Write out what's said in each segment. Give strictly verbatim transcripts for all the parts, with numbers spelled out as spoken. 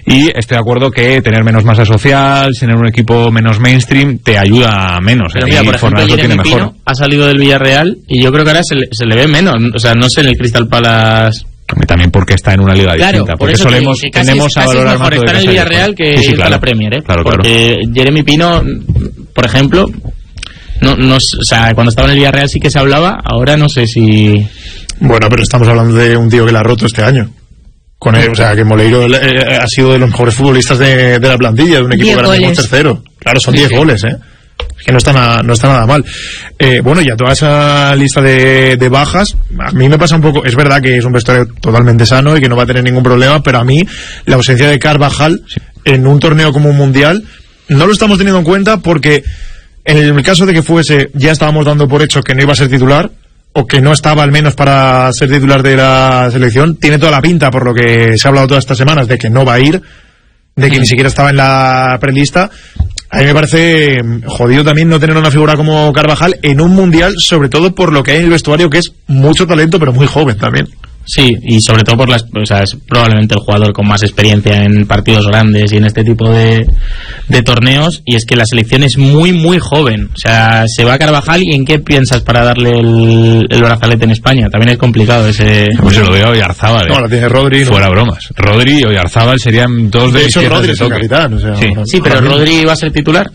Y estoy de acuerdo que tener menos masa social, tener un equipo menos mainstream, te ayuda menos. Pero mira, por ejemplo, Jeremy Pino ha salido del Villarreal y yo creo que ahora se le, se le ve menos. O sea, no sé, en el Crystal Palace... También porque está en una liga claro, distinta. Por porque eso solemos, que, que casi, tendemos casi a valorar es mejor más estar en el Villarreal que sí, sí, ir claro, a la Premier, ¿eh? Claro, porque claro. Jeremy Pino, por ejemplo... No, no, o sea, cuando estaba en el Villarreal sí que se hablaba, ahora no sé si... Bueno, pero estamos hablando de un tío que la ha roto este año. Con él, o sea, que Moleiro eh, ha sido de los mejores futbolistas de, de la plantilla, de un equipo que ahora mismo es tercero. Claro, son diez sí, sí. goles, ¿eh? Es que no está nada, no está nada mal. Eh, bueno, y a toda esa lista de, de bajas, a mí me pasa un poco... Es verdad que es un vestuario totalmente sano y que no va a tener ningún problema, pero a mí la ausencia de Carvajal en un torneo como un mundial no lo estamos teniendo en cuenta porque... En el caso de que fuese, ya estábamos dando por hecho que no iba a ser titular, o que no estaba al menos para ser titular de la selección. Tiene toda la pinta, por lo que se ha hablado todas estas semanas, de que no va a ir, de que ni siquiera estaba en la prelista. A mí me parece jodido también no tener una figura como Carvajal en un mundial, sobre todo por lo que hay en el vestuario, que es mucho talento, pero muy joven también. Sí, y sobre todo por las, o sea, es probablemente el jugador con más experiencia en partidos grandes y en este tipo de, de torneos, y es que la selección es muy muy joven. O sea, se va a Carvajal y ¿en qué piensas para darle el, el brazalete en España? También es complicado ese... Pues se lo veo a Oyarzábal. No, lo tiene Rodri. Fuera bromas. Rodri y Oyarzábal serían dos de, de hecho Rodri es el capitán, o sea, sí. sí, pero Rodri va a ser titular.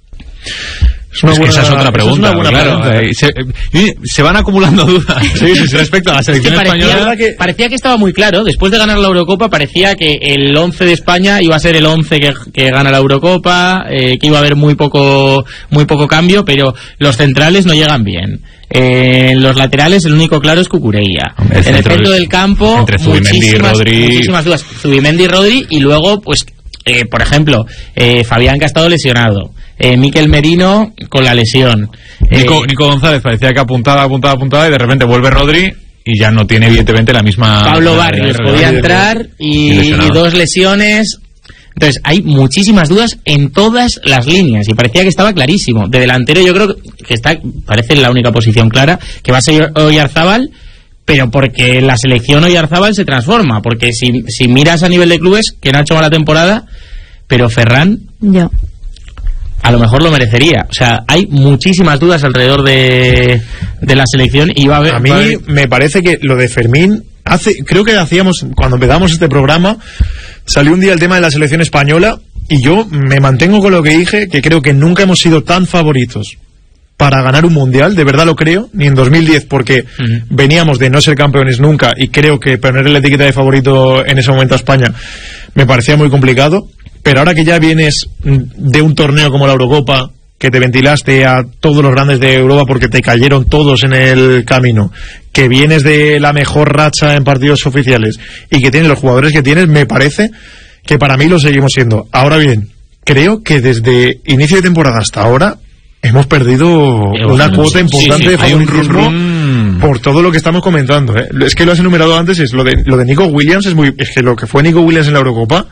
Es, una es buena, que esa es otra pregunta, es una buena claro. Pregunta, ¿eh? se, se van acumulando dudas sí, sí, respecto a la selección es que parecía, española. Que... Parecía que estaba muy claro, después de ganar la Eurocopa, parecía que el once de España iba a ser el once que, que gana la Eurocopa, eh, que iba a haber muy poco, muy poco cambio, pero los centrales no llegan bien. Eh, en los laterales el único claro es Cucurella. El en el centro del campo, entre Zubimendi y Rodri. Muchísimas dudas. Zubimendi y Rodri, y luego, pues, eh, por ejemplo, eh, Fabián, que ha estado lesionado. Eh, Mikel Merino con la lesión. Nico, eh, Nico González parecía que apuntaba, apuntaba, apuntaba y de repente vuelve Rodri y ya no tiene evidentemente la misma... Pablo Barrios podía entrar y, y, y dos lesiones. Entonces hay muchísimas dudas en todas las líneas y parecía que estaba clarísimo. De delantero yo creo que está, parece la única posición clara, que va a ser Oyarzábal, pero porque la selección Oyarzábal se transforma, porque si, si miras a nivel de clubes, que no ha hecho mala temporada, pero Ferran... Ya. A lo mejor lo merecería. O sea, hay muchísimas dudas alrededor de, de la selección y va a haber... A mí va a haber... me parece que lo de Fermín... hace creo que hacíamos, cuando empezamos este programa, salió un día el tema de la selección española y yo me mantengo con lo que dije, que creo que nunca hemos sido tan favoritos para ganar un mundial, de verdad lo creo, ni en dos mil diez, porque uh-huh. veníamos de no ser campeones nunca y creo que poner la etiqueta de favorito en ese momento a España me parecía muy complicado. Pero ahora que ya vienes de un torneo como la Eurocopa, que te ventilaste a todos los grandes de Europa porque te cayeron todos en el camino, que vienes de la mejor racha en partidos oficiales y que tienes los jugadores que tienes, me parece que para mí lo seguimos siendo. Ahora bien, creo que desde inicio de temporada hasta ahora hemos perdido una cuota importante sí, sí, de favoritismo por todo lo que estamos comentando, ¿eh? Es que lo has enumerado antes, es lo de, lo de Nico Williams, es muy, es que lo que fue Nico Williams en la Eurocopa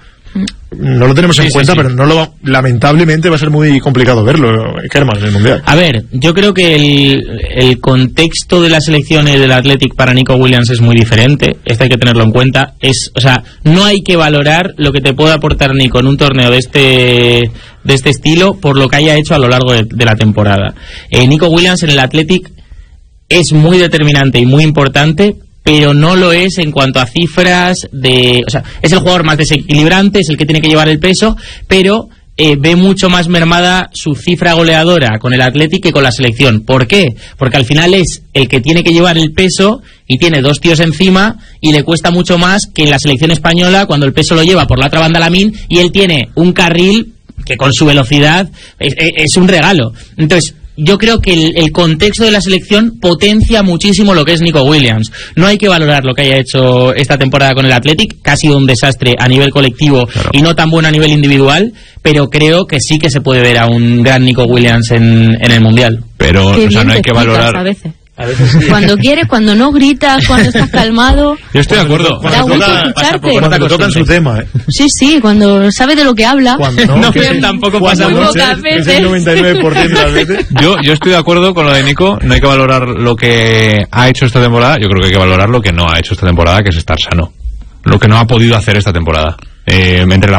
no lo tenemos en sí, cuenta, sí, sí. pero no lo, lamentablemente va a ser muy complicado verlo, Kerman, en el Mundial. A ver, yo creo que el, el contexto de las elecciones del Athletic para Nico Williams es muy diferente, esto hay que tenerlo en cuenta. Es, o sea, no hay que valorar lo que te puede aportar Nico en un torneo de este de este estilo por lo que haya hecho a lo largo de, de la temporada. Eh, Nico Williams en el Athletic es muy determinante y muy importante, pero no lo es en cuanto a cifras de... O sea, es el jugador más desequilibrante, es el que tiene que llevar el peso, pero eh, ve mucho más mermada su cifra goleadora con el Athletic que con la selección. ¿Por qué? Porque al final es el que tiene que llevar el peso y tiene dos tíos encima y le cuesta mucho más que en la selección española cuando el peso lo lleva por la otra banda Lamine y él tiene un carril que con su velocidad es, es un regalo. Entonces... Yo creo que el, el contexto de la selección potencia muchísimo lo que es Nico Williams. No hay que valorar lo que haya hecho esta temporada con el Athletic, que ha sido un desastre a nivel colectivo claro. y no tan bueno a nivel individual, pero creo que sí que se puede ver a un gran Nico Williams en, en el Mundial. Pero o sea, no hay que valorar... A veces. A veces sí. Cuando quieres, cuando no gritas, cuando estás calmado. Yo estoy de acuerdo. Da gusto escucharte. Cuando te tocan su tema, ¿eh? Sí, sí, cuando sabes de lo que habla. Cuando no, no que tampoco pasa mucho. Es el noventa y nueve por ciento de las veces. Yo, yo estoy de acuerdo con lo de Nico. No hay que valorar lo que ha hecho esta temporada. Yo creo que hay que valorar lo que no ha hecho esta temporada, que es estar sano. Lo que no ha podido hacer esta temporada. Eh, entre la